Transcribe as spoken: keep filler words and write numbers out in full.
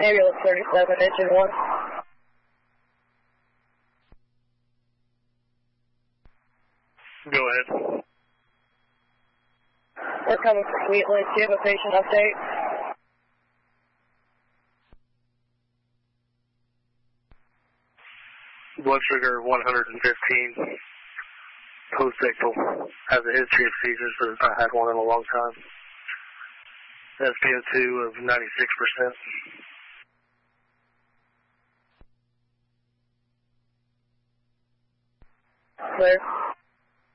Ambulance thirty-seven, engine one. Go ahead. We're coming for Sweetland. Do you have a patient update? Blood sugar one hundred fifteen. Post-ictal. Has a history of seizures, but has not had one in a long time. S p O two of ninety-six percent. Clear.